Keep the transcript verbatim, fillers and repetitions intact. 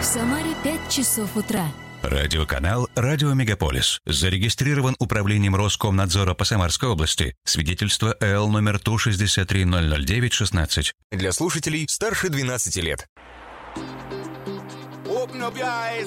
Самаре пять часов утра. Радиоканал «Радио Мегаполис» зарегистрирован Управлением Роскомнадзора по Самарской области. Свидетельство эл номер Ту шестьдесят три ноль ноль девять шестнадцать. Для слушателей старше двенадцати лет. Open up your eyes